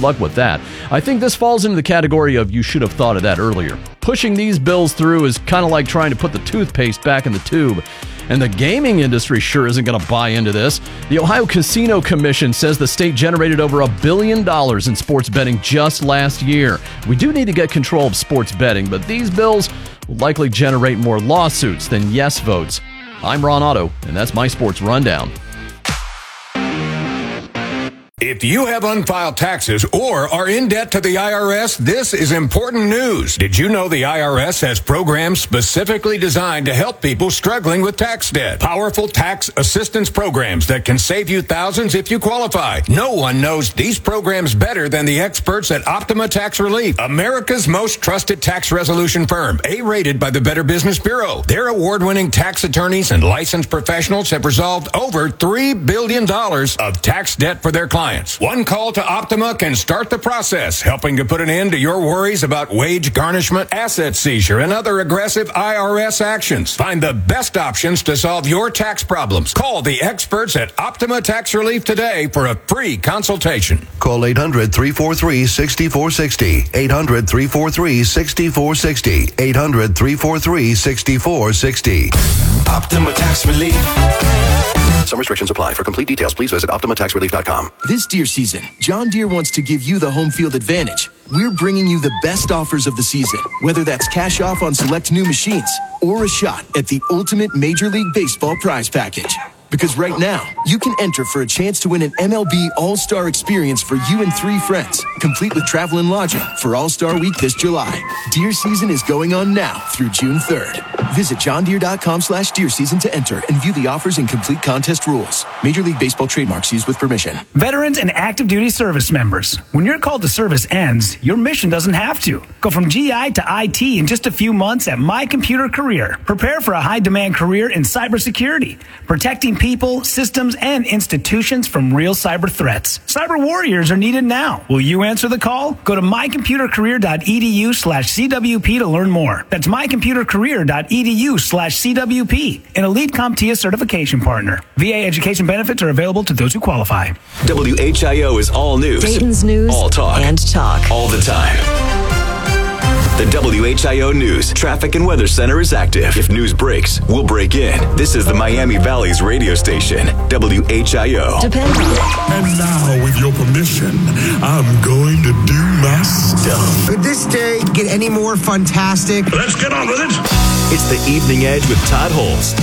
luck with that. I think this falls into the category of you should have thought of that earlier. Pushing these bills through is kind of like trying to put the toothpaste back in the tube. And the gaming industry sure isn't going to buy into this. The Ohio Casino Commission says the state generated over $1 billion in sports betting just last year. We do need to get control of sports betting, but these bills will likely generate more lawsuits than yes votes. I'm Ron Otto, and that's my Sports Rundown. If you have unfiled taxes or are in debt to the IRS, this is important news. Did you know the IRS has programs specifically designed to help people struggling with tax debt? Powerful tax assistance programs that can save you thousands if you qualify. No one knows these programs better than the experts at Optima Tax Relief, America's most trusted tax resolution firm, A-rated by the Better Business Bureau. Their award-winning tax attorneys and licensed professionals have resolved over $3 billion of tax debt for their clients. One call to Optima can start the process, helping to put an end to your worries about wage garnishment, asset seizure, and other aggressive IRS actions. Find the best options to solve your tax problems. Call the experts at Optima Tax Relief today for a free consultation. Call 800-343-6460. 800-343-6460. 800-343-6460. Optima Tax Relief. Some restrictions apply. For complete details, please visit OptimaTaxRelief.com. This deer season, John Deere wants to give you the home field advantage. We're bringing you the best offers of the season, whether that's cash off on select new machines or a shot at the ultimate Major League Baseball prize package. Because right now, you can enter for a chance to win an MLB All-Star experience for you and 3 friends, complete with travel and lodging for All-Star Week this July. Deer season is going on now through June 3rd. Visit johndeere.com/deer season to enter and view the offers and complete contest rules. Major League Baseball trademarks used with permission. Veterans and active duty service members, when your call to service ends, your mission doesn't have to. Go from GI to IT in just a few months at My Computer Career. Prepare for a high-demand career in cybersecurity, protecting people, systems, and institutions from real cyber threats. Cyber warriors are needed now. Will you answer the call? Go to mycomputercareer.edu/CWP to learn more. That's mycomputercareer.edu/CWP, an elite CompTIA certification partner. VA education benefits are available to those who qualify. WHIO is all news. Dayton's news. All talk. And talk. All the time. The WHIO News Traffic and Weather Center is active. If news breaks, we'll break in. This is the Miami Valley's radio station, WHIO. Depend on it. And now, with your permission, I'm going to do my stuff. Could this day get any more fantastic? Let's get on with it. It's the Evening Edge with Todd Holst.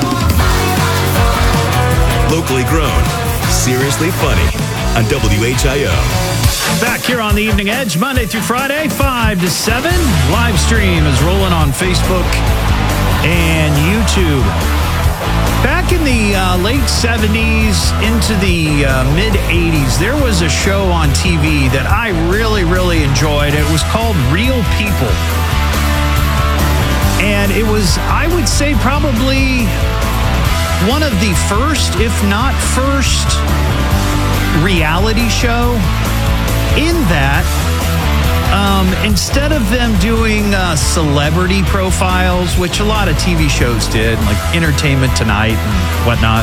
Locally grown, seriously funny on WHIO. Back here on the Evening Edge, Monday through Friday, 5 to 7. Live stream is rolling on Facebook and YouTube. Back in the late 70s into the mid-80s, there was a show on TV that I really, really enjoyed. It was called Real People. And it was, I would say, probably one of the first, if not first, reality show. In that, instead of them doing celebrity profiles, which a lot of TV shows did, like Entertainment Tonight and whatnot,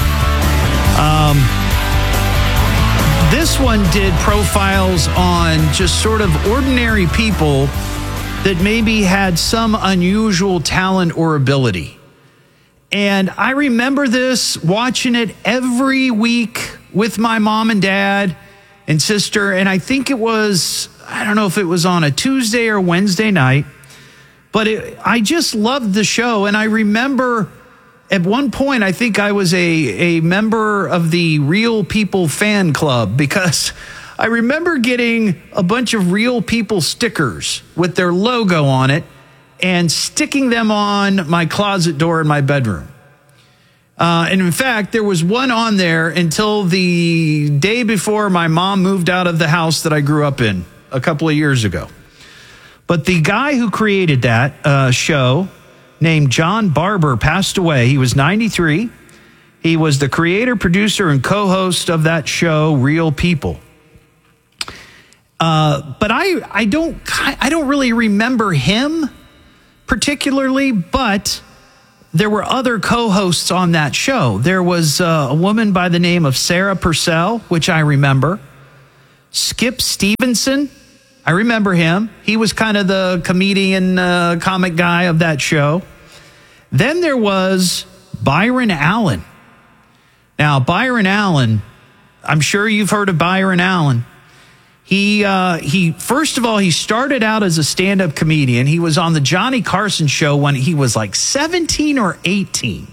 this one did profiles on just sort of ordinary people that maybe had some unusual talent or ability. And I remember this, watching it every week with my mom and dad and sister, and I think it was, I don't know if it was on a Tuesday or Wednesday night, but I just loved the show. And I remember at one point, I think I was a member of the Real People fan club, because I remember getting a bunch of Real People stickers with their logo on it and sticking them on my closet door in my bedroom. And in fact, there was one on there until the day before my mom moved out of the house that I grew up in a couple of years ago. But the guy who created that show, named John Barber, passed away. He was 93. He was the creator, producer, and co-host of that show, Real People. But I don't really remember him particularly, but there were other co-hosts on that show. There was a woman by the name of Sarah Purcell, which I remember. Skip Stevenson. I remember him. He was kind of the comedian, comic guy of that show. Then there was Byron Allen. Now, Byron Allen, I'm sure you've heard of Byron Allen. He first of all, he started out as a stand-up comedian. He was on the Johnny Carson show when he was like 17 or 18.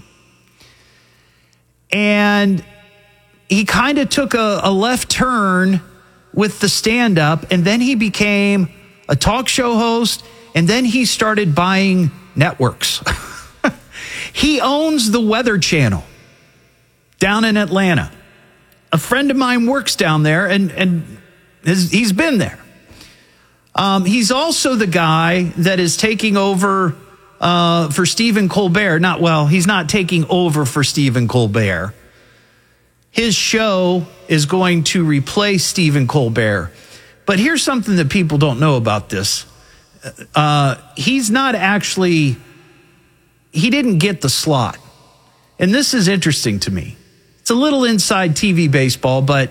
And he kind of took a left turn with the stand-up, and then he became a talk show host, and then he started buying networks. He owns the Weather Channel down in Atlanta. A friend of mine works down there, and he's been there. He's also the guy that is taking over for Stephen Colbert. He's not taking over for Stephen Colbert. His show is going to replace Stephen Colbert. But here's something that people don't know about this. He's not actually, he didn't get the slot. And this is interesting to me. It's a little inside TV baseball, but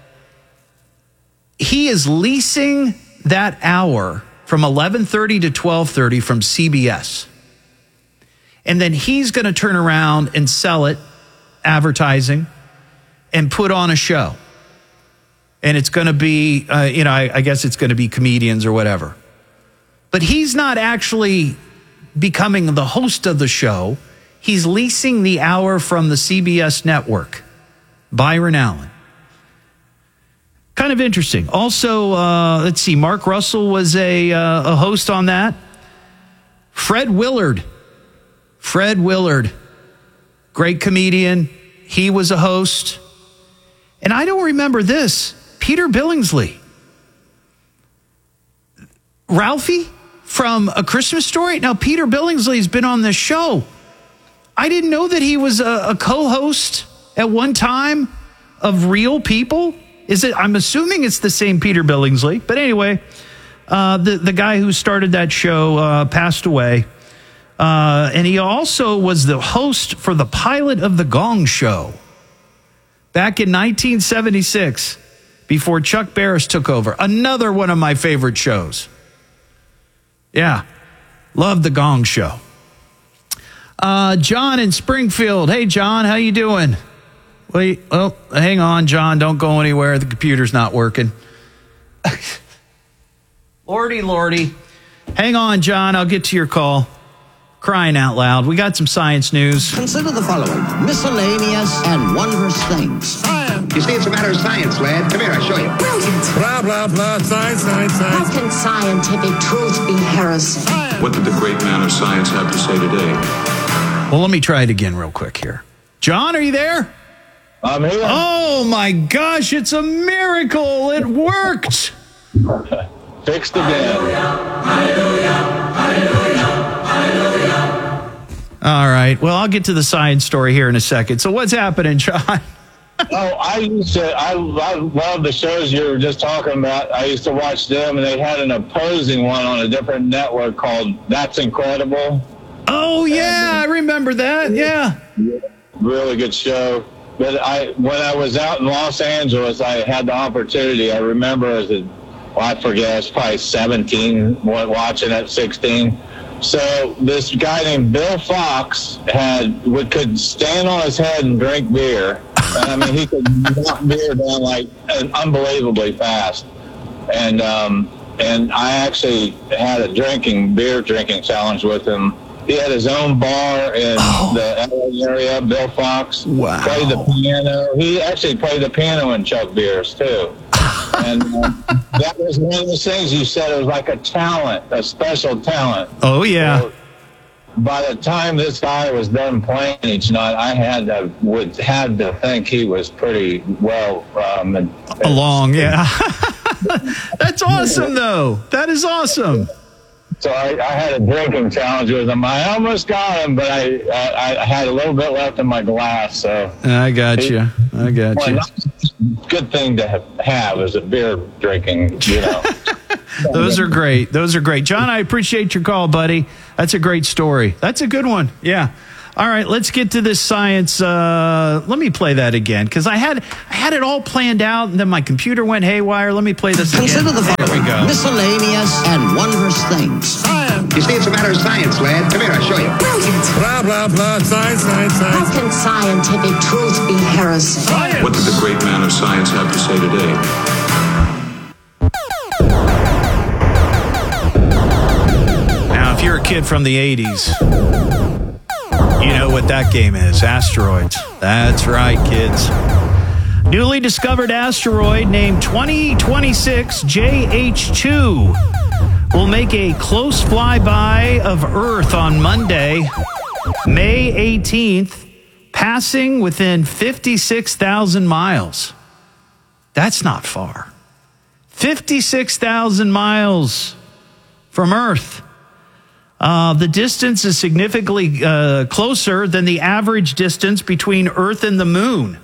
he is leasing that hour from 11:30 to 12:30 from CBS. And then he's going to turn around and sell it, advertising, and put on a show. And it's going to be, I guess it's going to be comedians or whatever. But he's not actually becoming the host of the show. He's leasing the hour from the CBS network. Byron Allen. Kind of interesting. Also, let's see, Mark Russell was a host on that. Fred Willard. Great comedian. He was a host. And I don't remember this. Peter Billingsley. Ralphie from A Christmas Story. Now, Peter Billingsley's been on this show. I didn't know that he was a co-host at one time of Real People. I'm assuming it's the same Peter Billingsley. But anyway, the guy who started that show passed away. And he also was the host for the pilot of The Gong Show back in 1976 before Chuck Barris took over. Another one of my favorite shows. Yeah, love The Gong Show. John in Springfield. Hey, John, how you doing? Wait, hang on, John. Don't go anywhere. The computer's not working. Lordy. Hang on, John. I'll get to your call. Crying out loud. We got some science news. Consider the following. Miscellaneous and wondrous things. Science. You see, it's a matter of science, lad. Come here, I'll show you. Brilliant. Blah, blah, blah. Science. How can scientific truth be heresy? Science. What did the great man of science have to say today? Well, let me try it again real quick here. John, are you there? I'm here. Oh, my gosh. It's a miracle. It worked. Fixed again. All right. Well, I'll get to the science story here in a second. So what's happening, John? I love the shows you were just talking about. I used to watch them, and they had an opposing one on a different network called That's Incredible. Oh, yeah. I remember that. Yeah. Really good show. But when I was out in Los Angeles, I had the opportunity. I remember I forget, I was probably 17, watching at 16. So this guy named Bill Fox could stand on his head and drink beer. I mean, he could knock beer down like unbelievably fast. And I actually had a beer drinking challenge with him. He had his own bar in the LA area, Bill Fox. Wow. Played the piano. He actually played the piano in Chuck Beers, too. And that was one of those things you said, it was like a talent, a special talent. Oh, yeah. So by the time this guy was done playing each night, I had to think he was pretty well along. Yeah. That's awesome, though. That is awesome. So I had a drinking challenge with him. I almost got him, but I had a little bit left in my glass. So I got you. Good thing to have is a beer drinking, Those are great. John, I appreciate your call, buddy. That's a great story. That's a good one. Yeah. All right, let's get to this science. Let me play that again, because I had it all planned out, and then my computer went haywire. Let me play this again. Consider the There we go. miscellaneous and wondrous things. Science. You see, it's a matter of science, lad. Come here, I'll show you. Brilliant. Blah, blah, blah. Science, science, How science. can scientific truth be heresy? Science. What did the great man of science have to say today? Now, if you're a kid from the 80s, you know what that game is. Asteroids. That's right, kids. Newly discovered asteroid named 2026 JH2 will make a close flyby of Earth on Monday, May 18th, passing within 56,000 miles. That's not far. 56,000 miles from Earth. The distance is significantly closer than the average distance between Earth and the moon.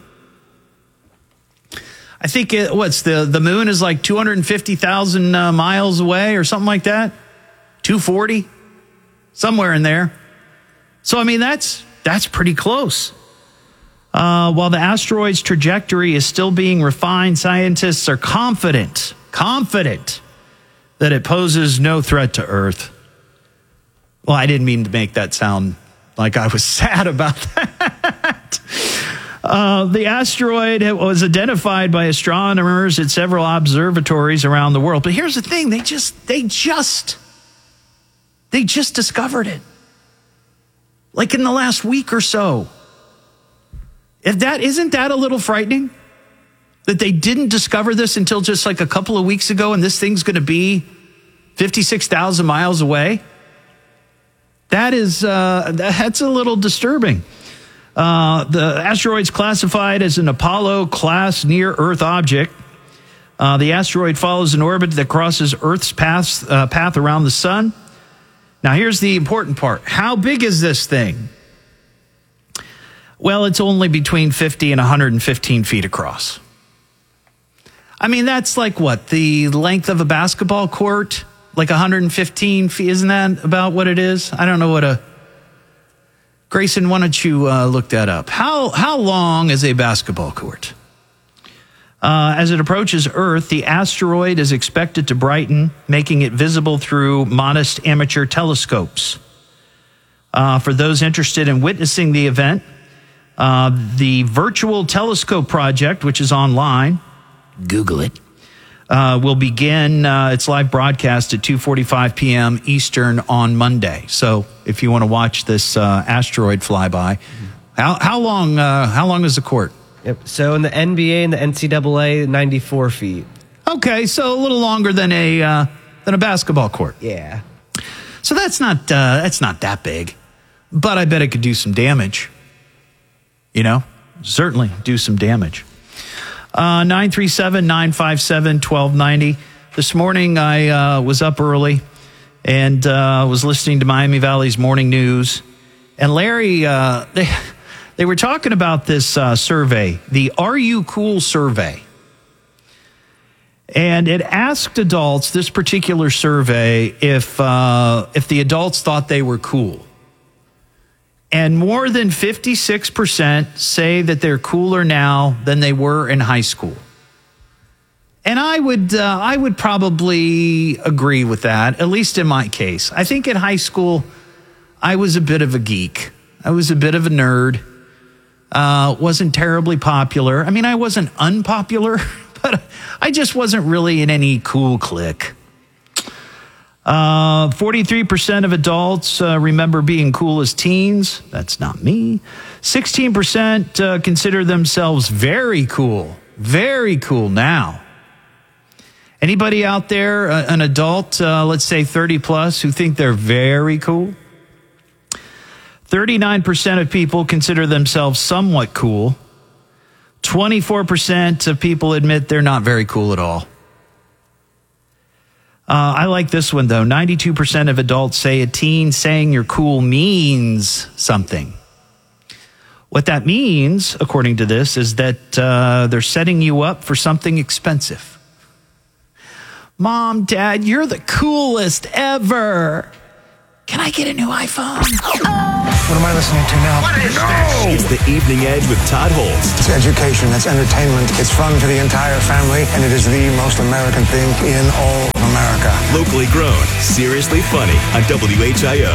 I think the moon is like 250,000 miles away or something like that. 240, somewhere in there. So, I mean, that's pretty close. While the asteroid's trajectory is still being refined, scientists are confident that it poses no threat to Earth. Well, I didn't mean to make that sound like I was sad about that. The asteroid was identified by astronomers at several observatories around the world. But here's the thing, they just discovered it. Like in the last week or so. Isn't that a little frightening? That they didn't discover this until just like a couple of weeks ago, and this thing's going to be 56,000 miles away? That's a little disturbing. The asteroid's classified as an Apollo-class near-Earth object. The asteroid follows an orbit that crosses Earth's path around the sun. Now, here's the important part. How big is this thing? Well, it's only between 50 and 115 feet across. I mean, that's like what? The length of a basketball court? Like 115 feet? Isn't that about what it is? I don't know what Grayson, why don't you look that up? How long is a basketball court? As it approaches Earth, the asteroid is expected to brighten, making it visible through modest amateur telescopes. For those interested in witnessing the event, the Virtual Telescope Project, which is online, Google it, will begin its live broadcast at 2:45 p.m. Eastern on Monday. So if you want to watch this asteroid flyby, how long is the court? Yep. So in the NBA and the NCAA, 94 feet. Okay, so a little longer than a basketball court. Yeah. So that's not that big, but I bet it could do some damage. You know, certainly do some damage. 937-957-1290. This morning I was up early and was listening to Miami Valley's morning news. And Larry, they were talking about this survey, the Are You Cool survey. And it asked adults, this particular survey, if the adults thought they were cool. And more than 56% say that they're cooler now than they were in high school. And I would probably agree with that, at least in my case. I think in high school, I was a bit of a geek. I was a bit of a nerd. Wasn't terribly popular. I mean, I wasn't unpopular, but I just wasn't really in any cool clique. 43% of adults remember being cool as teens. That's not me. 16% consider themselves very cool now. Anybody out there, an adult, let's say 30 plus, who think they're very cool? 39% of people consider themselves somewhat cool. 24% of people admit they're not very cool at all. I like this one, though. 92% of adults say a teen saying you're cool means something. What that means, according to this, is that they're setting you up for something expensive. Mom, Dad, you're the coolest ever. Can I get a new iPhone? What am I listening to now? What is It's the Evening Edge with Todd Holtz. It's education, it's entertainment, it's fun for the entire family, and it is the most American thing in all of America. Locally grown, seriously funny on WHIO.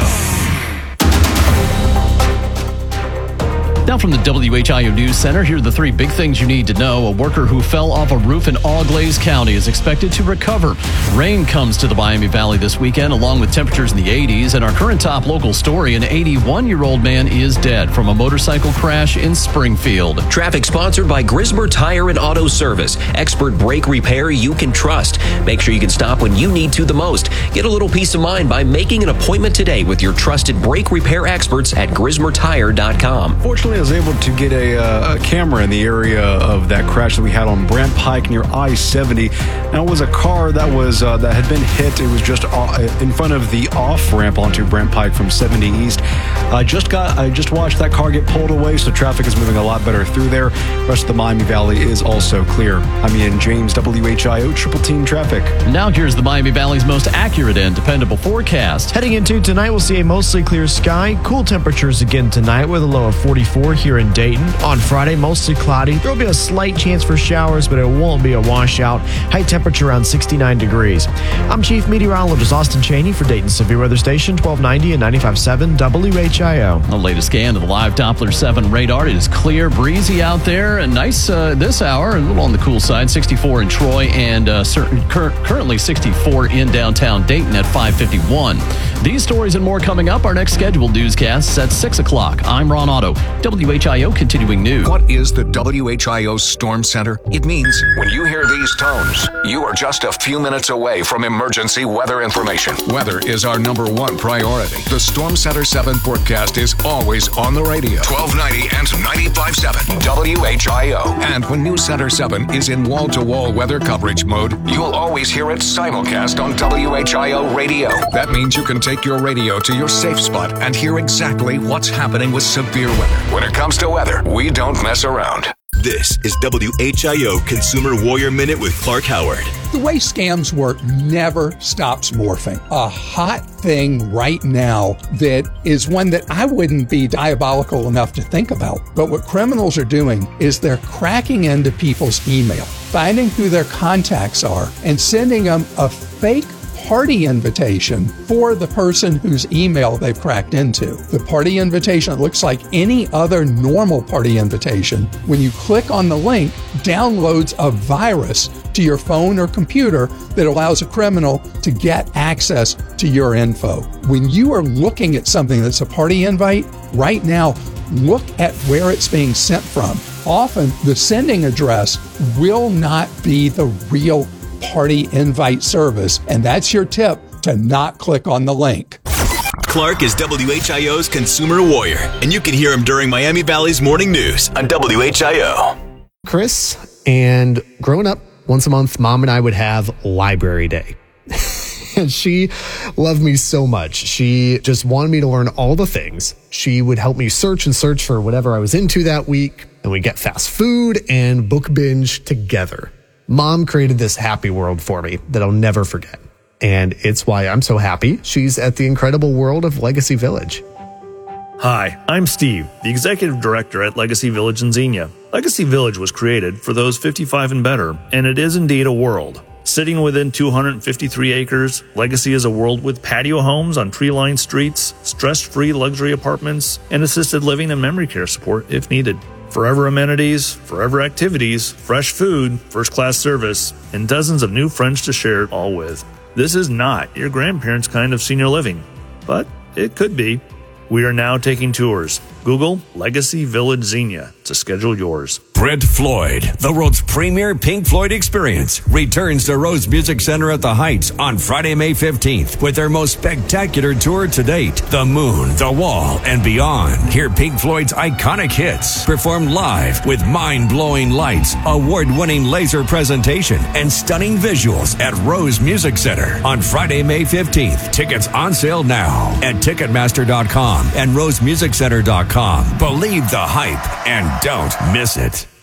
Now from the WHIO News Center, here are the three big things you need to know. A worker who fell off a roof in Auglaize County is expected to recover. Rain comes to the Miami Valley this weekend, along with temperatures in the 80s. And our current top local story, an 81-year-old man is dead from a motorcycle crash in Springfield. Traffic sponsored by Grismer Tire and Auto Service. Expert brake repair you can trust. Make sure you can stop when you need to the most. Get a little peace of mind by making an appointment today with your trusted brake repair experts at GrismerTire.com. Fortunately, I was able to get a camera in the area of that crash that we had on Brant Pike near I-70. Now, it was a car that was that had been hit. It was just in front of the off-ramp onto Brant Pike from 70 East. I just watched that car get pulled away, so traffic is moving a lot better through there. The rest of the Miami Valley is also clear. I'm Ian James, WHIO Triple Team Traffic. Now here's the Miami Valley's most accurate and dependable forecast. Heading into tonight, we'll see a mostly clear sky. Cool temperatures again tonight with a low of 44 here in Dayton. On Friday, mostly cloudy. There will be a slight chance for showers, but it won't be a washout. High temperature around 69 degrees. I'm Chief Meteorologist Austin Cheney for Dayton Severe Weather Station 1290 and 95.7 WHIO. The latest scan of the live Doppler 7 radar. It is clear, breezy out there, and nice this hour, a little on the cool side. 64 in Troy and currently 64 in downtown Dayton at 5:51. These stories and more coming up. Our next scheduled newscasts at 6 o'clock. I'm Ron Otto, WHIO Continuing News. What is the WHIO Storm Center? It means when you hear these tones, you are just a few minutes away from emergency weather information. Weather is our #1 priority. The Storm Center 7 forecast is always on the radio. 1290 and 95.7 WHIO. And when News Center 7 is in wall-to-wall weather coverage mode, you'll always hear it simulcast on WHIO radio. That means you can take your radio to your safe spot and hear exactly what's happening with severe weather. When it comes to weather, we don't mess around. This is WHIO Consumer Warrior Minute with Clark Howard. The way scams work never stops morphing. A hot thing right now that is one that I wouldn't be diabolical enough to think about. But what criminals are doing is they're cracking into people's email, finding who their contacts are, and sending them a fake party invitation for the person whose email they've cracked into. The party invitation looks like any other normal party invitation. When you click on the link, downloads a virus to your phone or computer that allows a criminal to get access to your info. When you are looking at something that's a party invite, right now, look at where it's being sent from. Often, the sending address will not be the real party invite service, and that's your tip to not click on the link. Clark is WHIO's Consumer Warrior, and you can hear him during Miami Valley's morning news on WHIO. Chris, and growing up, once a month, Mom and I would have library day. And she loved me so much. She just wanted me to learn all the things. She would help me search for whatever I was into that week, and we'd get fast food and book binge together. Mom created this happy world for me that I'll never forget. And it's why I'm so happy she's at the incredible world of Legacy Village. Hi, I'm Steve, the Executive Director at Legacy Village in Xenia. Legacy Village was created for those 55 and better, and it is indeed a world. Sitting within 253 acres, Legacy is a world with patio homes on tree-lined streets, stress-free luxury apartments, and assisted living and memory care support if needed. Forever amenities, forever activities, fresh food, first-class service, and dozens of new friends to share it all with. This is not your grandparents' kind of senior living, but it could be. We are now taking tours. Google Legacy Village Xenia to schedule yours. Brent Floyd, the world's premier Pink Floyd experience, returns to Rose Music Center at the Heights on Friday, May 15th with their most spectacular tour to date, The Moon, The Wall, and Beyond. Hear Pink Floyd's iconic hits performed live with mind-blowing lights, award-winning laser presentation, and stunning visuals at Rose Music Center on Friday, May 15th. Tickets on sale now at Ticketmaster.com and RoseMusicCenter.com. Believe the hype and don't miss it.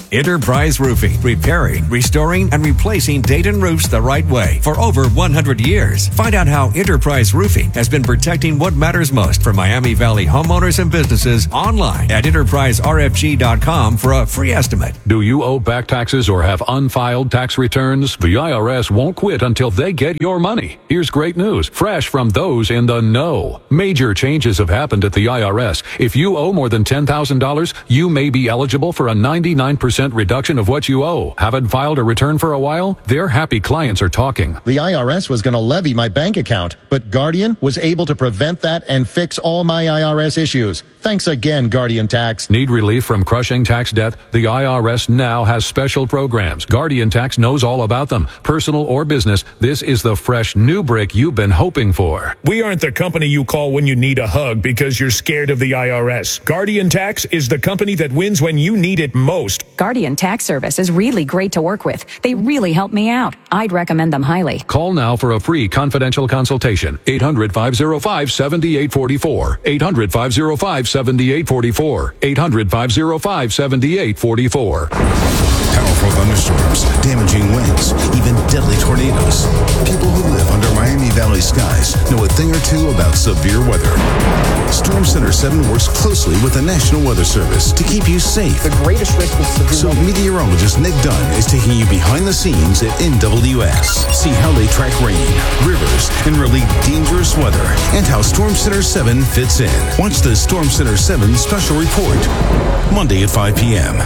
Enterprise Roofing, repairing, restoring, and replacing Dayton roofs the right way for over 100 years. Find out how Enterprise Roofing has been protecting what matters most for Miami Valley homeowners and businesses online at enterpriserfg.com for a free estimate. Do you owe back taxes or have unfiled tax returns? The IRS won't quit until they get your money. Here's great news, fresh from those in the know. Major changes have happened at the IRS. If you owe more than $10,000, you may be eligible for a 99% reduction of what you owe. Haven't filed a return for a while? Their happy clients are talking. The IRS was going to levy my bank account, but Guardian was able to prevent that and fix all my IRS issues. Thanks again, Guardian Tax. Need relief from crushing tax debt? The IRS now has special programs. Guardian Tax knows all about them. Personal or business, this is the fresh new brick you've been hoping for. We aren't the company you call when you need a hug because you're scared of the IRS. Guardian Tax is the company that wins when you need it most. Guardian Tax Service is really great to work with. They really help me out. I'd recommend them highly. Call now for a free confidential consultation. 800-505-7844. 800-505-7844. 800-505-7844. Powerful thunderstorms, damaging winds, even deadly tornadoes. People who live under Miami Valley skies know a thing or two about severe weather. Storm Center 7 works closely with the National Weather Service to keep you safe. The greatest risk is severe So meteorologist Nick Dunn is taking you behind the scenes at NWS. See how they track rain, rivers, and relieve dangerous weather, and how Storm Center 7 fits in. Watch the Storm Center 7 special report, Monday at 5 p.m.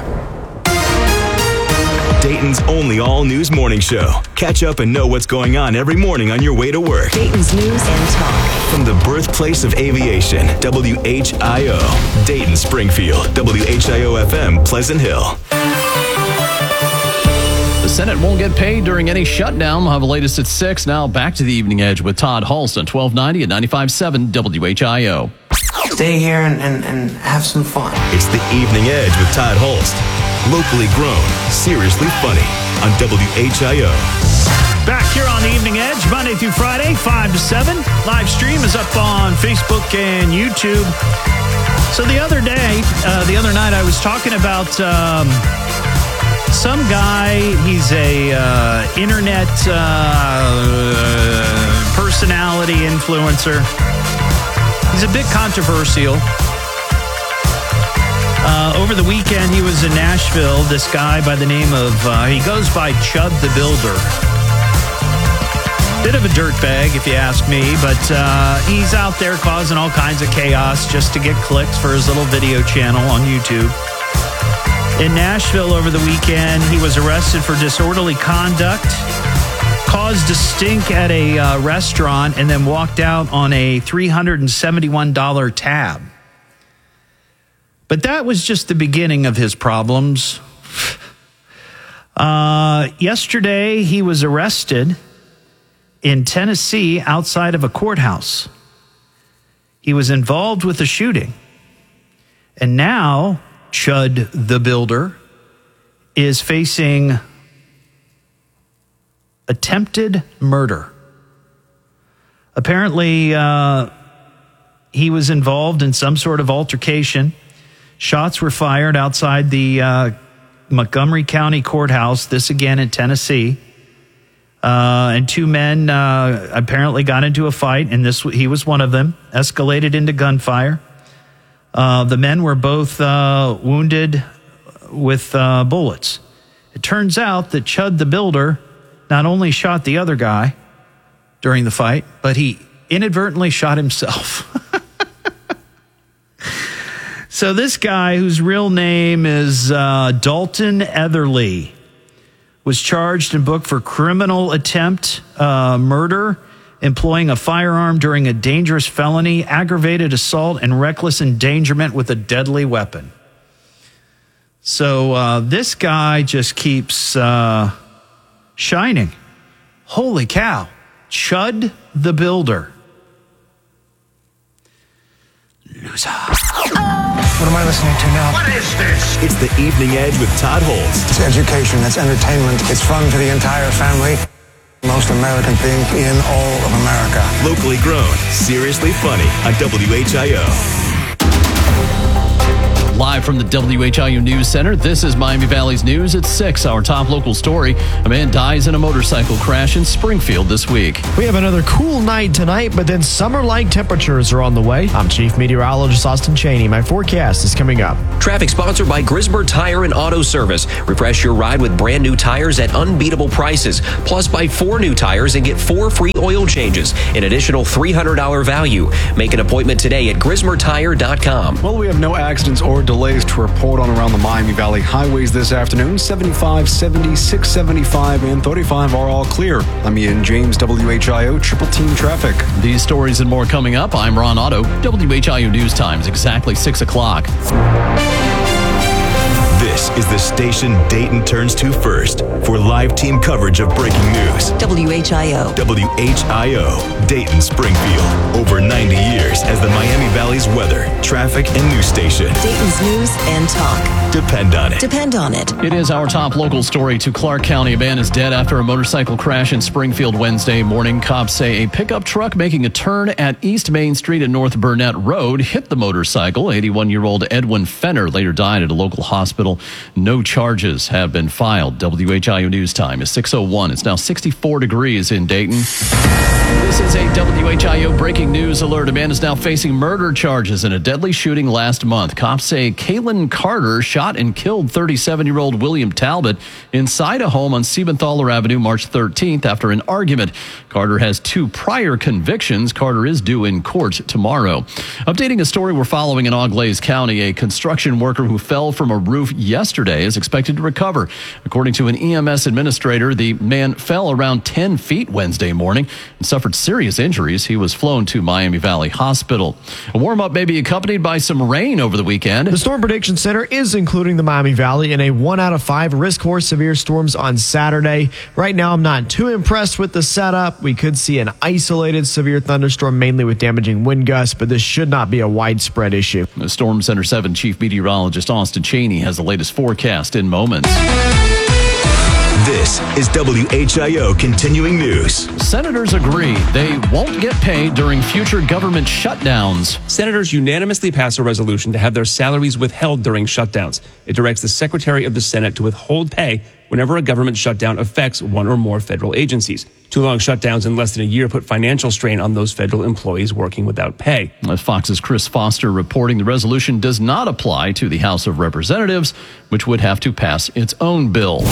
Dayton's only all-news morning show. Catch up and know what's going on every morning on your way to work. Dayton's news and talk. From the birthplace of aviation, WHIO. Dayton, Springfield, WHIO-FM, Pleasant Hill. The Senate won't get paid during any shutdown. We'll have the latest at 6. Now back to the Evening Edge with Todd Halston, 1290 at 95.7 WHIO. Stay here and have some fun. It's the Evening Edge with Todd Holst. Locally grown, seriously funny on WHIO. Back here on the Evening Edge, Monday through Friday, 5 to 7. Live stream is up on Facebook and YouTube. So the other night, I was talking about some guy. He's a internet personality influencer. He's a bit controversial. Over the weekend, he was in Nashville. This guy by the name of, he goes by Chud the Builder. Bit of a dirtbag, if you ask me, but he's out there causing all kinds of chaos just to get clicks for his little video channel on YouTube. In Nashville over the weekend, he was arrested for disorderly conduct, caused a stink at a restaurant, and then walked out on a $371 tab. But that was just the beginning of his problems. Yesterday, he was arrested in Tennessee outside of a courthouse. He was involved with a shooting. And now, Chud the Builder is facing attempted murder. Apparently, he was involved in some sort of altercation. Shots were fired outside the Montgomery County Courthouse, this again in Tennessee. And two men apparently got into a fight, and he was one of them, escalated into gunfire. The men were both wounded with bullets. It turns out that Chud the Builder not only shot the other guy during the fight, but he inadvertently shot himself. So this guy, whose real name is Dalton Etherly, was charged and booked for criminal attempt murder, employing a firearm during a dangerous felony, aggravated assault, and reckless endangerment with a deadly weapon. So this guy just keeps shining. Holy cow. Chud the Builder. Loser. What am I listening to now? What is this? It's the Evening Edge with Todd Holst. It's education, it's entertainment, it's fun for the entire family. Most American thing in all of America. Locally grown, seriously funny on WHIO. Live from the WHIU News Center, this is Miami Valley's News at 6. Our top local story, a man dies in a motorcycle crash in Springfield this week. We have another cool night tonight, but then summer-like temperatures are on the way. I'm Chief Meteorologist Austin Cheney. My forecast is coming up. Traffic sponsored by Grismer Tire and Auto Service. Refresh your ride with brand new tires at unbeatable prices. Plus, buy 4 new tires and get 4 free oil changes. An additional $300 value. Make an appointment today at GrismerTire.com. Well, we have no accidents or delays to report on around the Miami Valley highways this afternoon. 75, 70, 675, and 35 are all clear. I'm Ian James, WHIO Triple Team Traffic. These stories and more coming up. I'm Ron Otto. WHIO News Times, exactly 6 o'clock. This is the station Dayton turns to first for live team coverage of breaking news. WHIO. WHIO, Dayton, Springfield. Over 90 years as the Miami Valley's weather, traffic, and news station. Dayton's news and talk. Depend on it. Depend on it. It is our top local story to Clark County. A man is dead after a motorcycle crash in Springfield Wednesday morning. Cops say a pickup truck making a turn at East Main Street and North Burnett Road hit the motorcycle. 81-year-old Edwin Fenner later died at a local hospital. No charges have been filed. WHIO News Time is 6:01. It's now 64 degrees in Dayton. This is a WHIO breaking news alert. A man is now facing murder charges in a deadly shooting last month. Cops say Kalen Carter shot and killed 37-year-old William Talbot inside a home on Siebenthaler Avenue March 13th after an argument. Carter has 2 prior convictions. Carter is due in court tomorrow. Updating a story we're following in Auglaize County, a construction worker who fell from a roof yesterday is expected to recover. According to an EMS administrator, the man fell around 10 feet Wednesday morning and suffered serious injuries. He was flown to Miami Valley Hospital. A warm-up may be accompanied by some rain over the weekend. The Storm Prediction Center is including the Miami Valley in a 1 out of 5 risk for severe storms on Saturday. Right now, I'm not too impressed with the setup. We could see an isolated severe thunderstorm, mainly with damaging wind gusts, but this should not be a widespread issue. The Storm Center 7 Chief Meteorologist Austin Cheney has the latest forecast in moments. This is WHIO Continuing News. Senators agree they won't get paid during future government shutdowns. Senators unanimously passed a resolution to have their salaries withheld during shutdowns. It directs the Secretary of the Senate to withhold pay whenever a government shutdown affects one or more federal agencies. 2 long shutdowns in less than a year put financial strain on those federal employees working without pay. Fox's Chris Foster reporting the resolution does not apply to the House of Representatives, which would have to pass its own bill.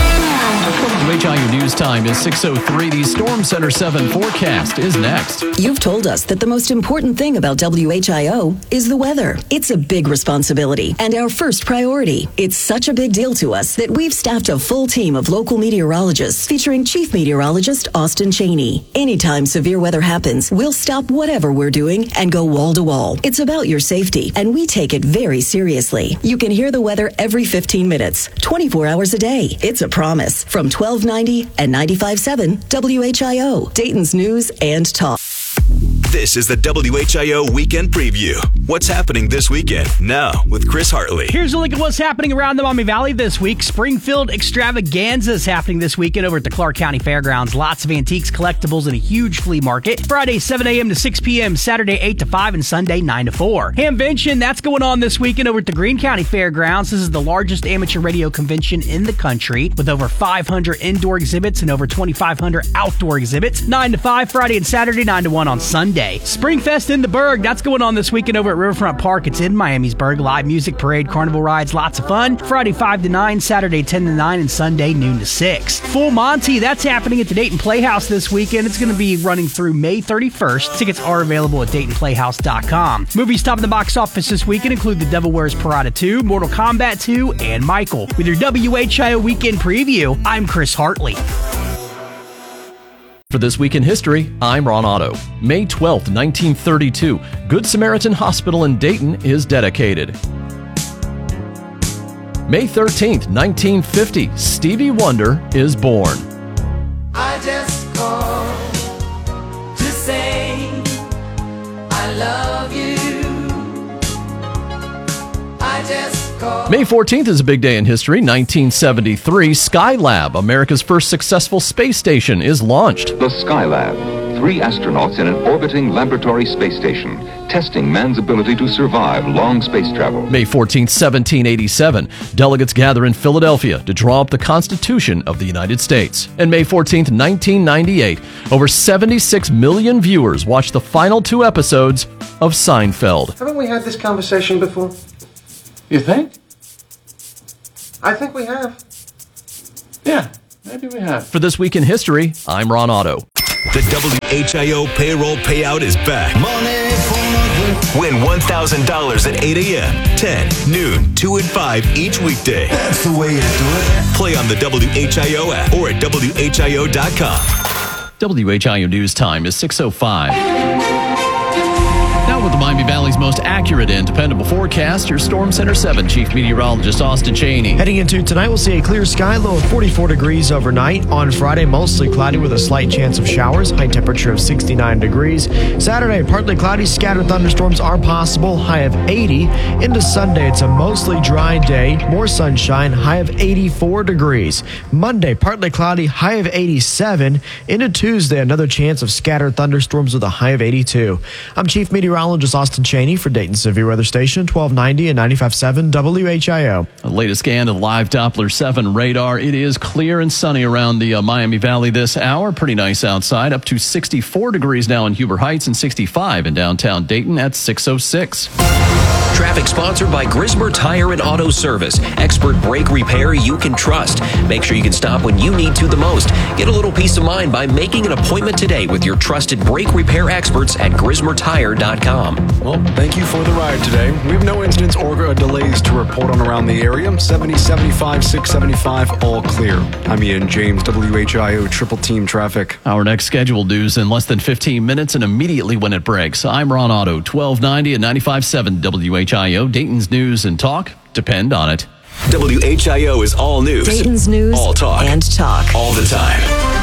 WHIO News Time is 6:03. The Storm Center 7 forecast is next. You've told us that the most important thing about WHIO is the weather. It's a big responsibility and our first priority. It's such a big deal to us that we've staffed a full team of local meteorologists featuring Chief Meteorologist Austin Cheney. Anytime severe weather happens, we'll stop whatever we're doing and go wall to wall. It's about your safety, and we take it very seriously. You can hear the weather every 15 minutes, 24 hours a day. It's a promise. From 1290 and 95.7 WHIO, Dayton's news and talk. This is the WHIO Weekend Preview. What's happening this weekend? Now with Chris Hartley. Here's a look at what's happening around the Miami Valley this week. Springfield Extravaganza is happening this weekend over at the Clark County Fairgrounds. Lots of antiques, collectibles, and a huge flea market. Friday, 7 a.m. to 6 p.m., Saturday, 8 to 5, and Sunday, 9 to 4. Hamvention, that's going on this weekend over at the Greene County Fairgrounds. This is the largest amateur radio convention in the country with over 500 indoor exhibits and over 2,500 outdoor exhibits. 9 to 5 Friday and Saturday, 9 to 1 on Sunday. Springfest in the Berg, that's going on this weekend over at Riverfront Park. It's in Miamisburg. Live music, parade, carnival rides, lots of fun. Friday 5 to 9, Saturday 10 to 9, and Sunday noon to 6. Full Monty, that's happening at the Dayton Playhouse this weekend. It's going to be running through May 31st. Tickets are available at DaytonPlayhouse.com. Movies topping the box office this weekend include The Devil Wears Prada 2, Mortal Kombat 2, and Michael. With your WHIO Weekend Preview, I'm Chris Hartley. For This Week in History, I'm Ron Otto. May 12th, 1932, Good Samaritan Hospital in Dayton is dedicated. May 13th, 1950, Stevie Wonder is born. I just called to say I love you. I just called. May 14th is a big day in history. 1973, Skylab, America's first successful space station, is launched. The Skylab, 3 astronauts in an orbiting laboratory space station, testing man's ability to survive long space travel. May 14th, 1787, delegates gather in Philadelphia to draw up the Constitution of the United States. And May 14th, 1998, over 76 million viewers watched the final 2 episodes of Seinfeld. Haven't we had this conversation before? You think? I think we have. Yeah, maybe we have. For This Week in History, I'm Ron Otto. The WHIO payroll payout is back. Win $1,000 at 8 a.m., 10, noon, 2 and 5 each weekday. That's the way to do it. Play on the WHIO app or at WHIO.com. WHIO News Time is 6:05. Now with the Miami Valley's most accurate and dependable forecast, your Storm Center 7 Chief Meteorologist Austin Cheney. Heading into tonight, we'll see a clear sky, low of 44 degrees overnight. On Friday, mostly cloudy with a slight chance of showers, high temperature of 69 degrees. Saturday, partly cloudy, scattered thunderstorms are possible, high of 80. Into Sunday, it's a mostly dry day, more sunshine, high of 84 degrees. Monday, partly cloudy, high of 87. Into Tuesday, another chance of scattered thunderstorms with a high of 82. I'm Chief Meteorologist Austin Cheney for Dayton Severe Weather Station, 1290 and 95.7 WHIO. The latest scan of live Doppler 7 radar. It is clear and sunny around the Miami Valley this hour. Pretty nice outside. Up to 64 degrees now in Huber Heights and 65 in downtown Dayton at 6:06. Traffic sponsored by Grismer Tire and Auto Service. Expert brake repair you can trust. Make sure you can stop when you need to the most. Get a little peace of mind by making an appointment today with your trusted brake repair experts at GrismerTire.com. Well, thank you for the ride today. We have no incidents or delays to report on around the area. 70, 75, 675, all clear. I'm Ian James, WHIO Triple Team Traffic. Our next scheduled news in less than 15 minutes and immediately when it breaks. I'm Ron Otto, 1290 and 95.7 WHIO. Dayton's news and talk depend on it. WHIO is all news. Dayton's news all talk. and talk. All the time.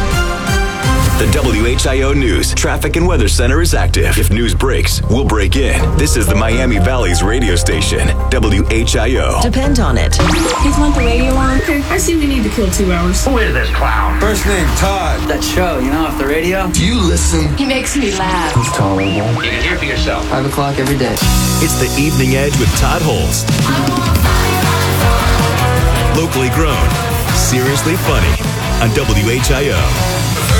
The WHIO News Traffic and Weather Center is active. If news breaks, we'll break in. This is the Miami Valley's radio station, WHIO. Depend on it. He's want the radio on? Okay, I see we need to kill 2 hours. Who is this clown? First name, Todd. That show, off the radio? Do you listen? He makes me laugh. He's tolerable. You can hear for yourself. 5 o'clock every day. It's the Evening Edge with Todd Holst. Locally grown, seriously funny on WHIO.